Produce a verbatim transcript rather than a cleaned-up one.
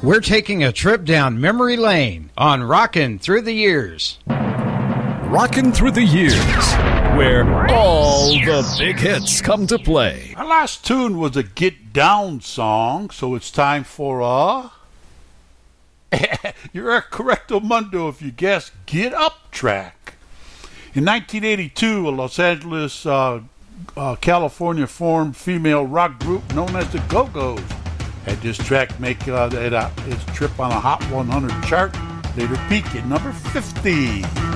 we're taking a trip down memory lane on Rockin' Through the Years. Rockin' Through the Years, where all the big hits come to play. Our last tune was a Get Down song, so it's time for a... You're a correcto mundo if you guess Get Up track. In nineteen eighty-two, a Los Angeles, uh, uh, California formed female rock group known as the Go-Go's had this track make uh, it, uh, its trip on a Hot one hundred chart, later peak at number fifty.